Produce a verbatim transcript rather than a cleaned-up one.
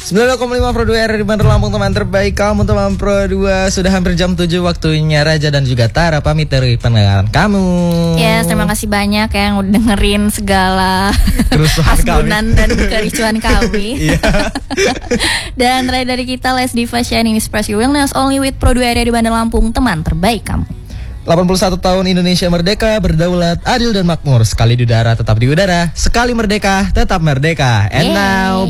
sembilan puluh koma lima Pro dua R R I Bandar Lampung, teman terbaik kamu teman Pro dua. Sudah hampir jam tujuh waktunya Raja dan juga Tara pamit dari pendengaran kamu. Yes, terima kasih banyak yang udah dengerin segala Kerusuhan asbunan dan kericuan kami. Dan terakhir dari kita, Let's Diva Shining Express Your Wellness Only with Pro dua R R I Bandar Lampung, teman terbaik kamu. delapan puluh satu tahun Indonesia merdeka, berdaulat, adil dan makmur. Sekali di udara tetap di udara, sekali merdeka tetap merdeka. And Yay. now